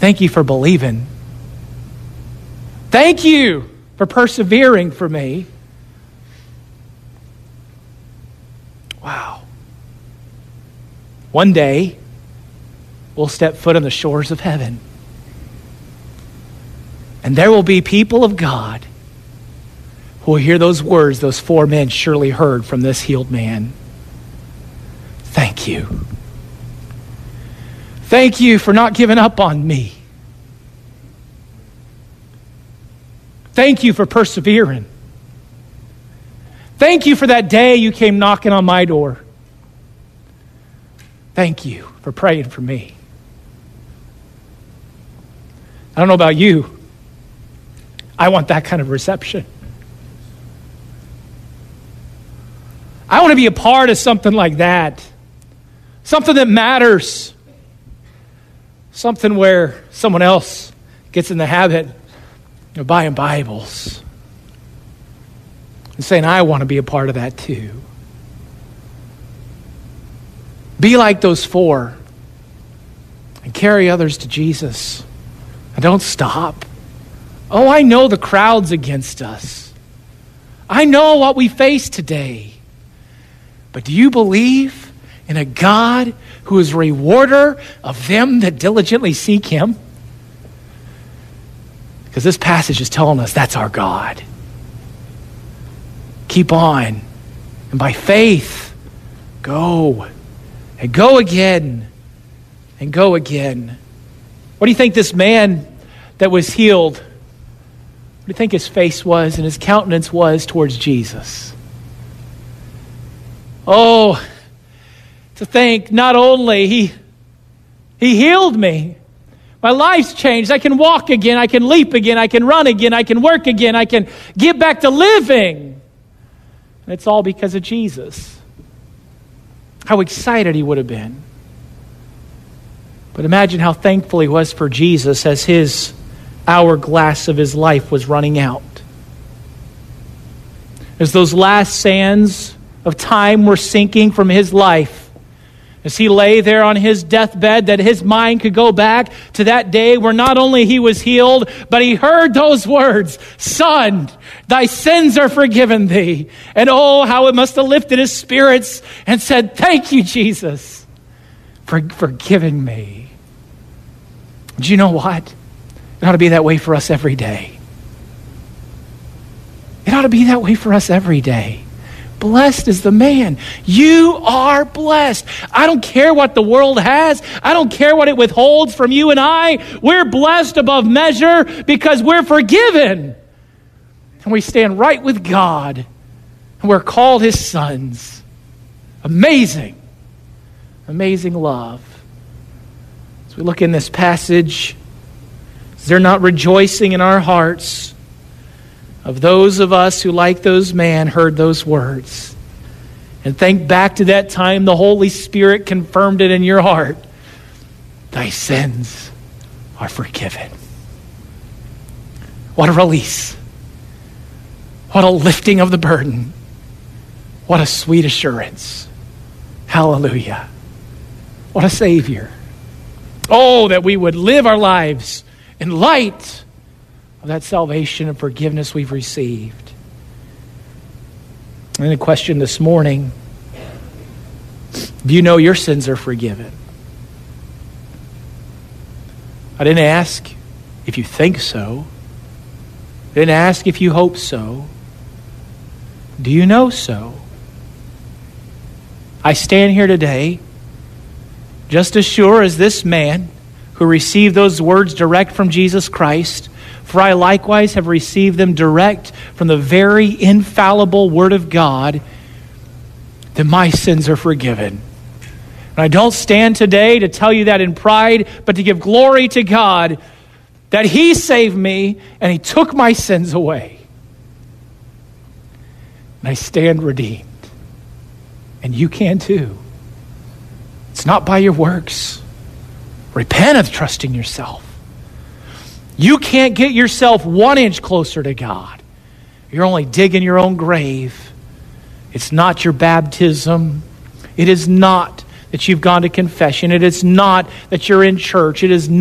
Thank you for believing. Thank you for persevering for me. Wow. One day, we'll step foot on the shores of heaven. And there will be people of God who will hear those words those four men surely heard from this healed man. Thank you. Thank you for not giving up on me. Thank you for persevering. Thank you for that day you came knocking on my door. Thank you for praying for me. I don't know about you. I want that kind of reception. I want to be a part of something like that. Something that matters. Something where someone else gets in the habit of buying Bibles and saying, I want to be a part of that too. Be like those four and carry others to Jesus. And don't stop. Oh, I know the crowd's against us. I know what we face today. But do you believe in a God who is a rewarder of them that diligently seek him? Because this passage is telling us that's our God. Keep on. And by faith, go. And go again. And go again. What do you think this man that was healed, what do you think his face was and his countenance was towards Jesus? Oh, to think not only he healed me, my life's changed. I can walk again. I can leap again. I can run again. I can work again. I can get back to living. And it's all because of Jesus. How excited he would have been. But imagine how thankful he was for Jesus as his hourglass of his life was running out. As those last sands of time were sinking from his life, as he lay there on his deathbed, that his mind could go back to that day where not only he was healed, but he heard those words, Son, thy sins are forgiven thee. And oh, how it must have lifted his spirits and said, thank you, Jesus, for forgiving me. Do you know what? It ought to be that way for us every day. It ought to be that way for us every day. Blessed is the man. You are blessed. I don't care what the world has. I don't care what it withholds from you and I. We're blessed above measure because we're forgiven. And we stand right with God. And we're called his sons. Amazing. Amazing love. As we look in this passage, is there not rejoicing in our hearts of those of us who, like those men, heard those words? And think back to that time the Holy Spirit confirmed it in your heart. Thy sins are forgiven. What a release. What a lifting of the burden. What a sweet assurance. Hallelujah. What a Savior. Oh, that we would live our lives in light of that salvation and forgiveness we've received. And the question this morning, do you know your sins are forgiven? I didn't ask if you think so. I didn't ask if you hope so. Do you know so? I stand here today just as sure as this man who received those words direct from Jesus Christ. For I likewise have received them direct from the very infallible Word of God, that my sins are forgiven. And I don't stand today to tell you that in pride, but to give glory to God that he saved me and he took my sins away. And I stand redeemed. And you can too. It's not by your works. Repent of trusting yourself. You can't get yourself 1 inch closer to God. You're only digging your own grave. It's not your baptism. It is not that you've gone to confession. It is not that you're in church. It is